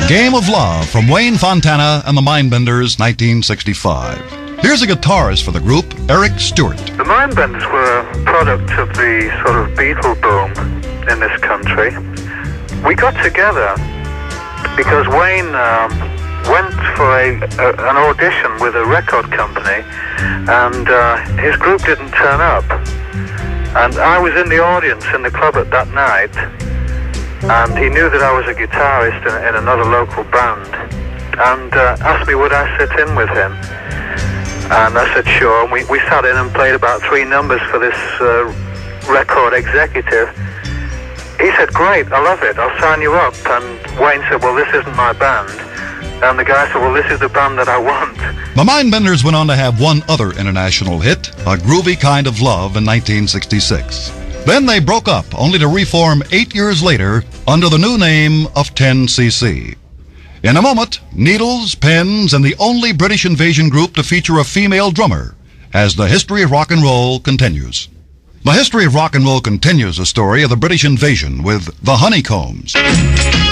Game of Love from Wayne Fontana and the Mindbenders, 1965. Here's a guitarist for the group, Eric Stewart. The Mindbenders were a product of the sort of Beatle boom in this country. We got together because Wayne went for an audition with a record company, and his group didn't turn up. And I was in the audience in the club at that night, and he knew that I was a guitarist in another local band, and asked me would I sit in with him. And I said sure, and we sat in and played about 3 numbers for this record executive. He said, great, I love it, I'll sign you up. And Wayne said, well, this isn't my band. And the guy said, well, this is the band that I want. The Mindbenders went on to have one other international hit, A Groovy Kind of Love, in 1966. Then they broke up, only to reform 8 years later under the new name of 10cc. In a moment, needles, pens, and the only British invasion group to feature a female drummer, as the history of rock and roll continues. The history of rock and roll continues the story of the British invasion with the Honeycombs.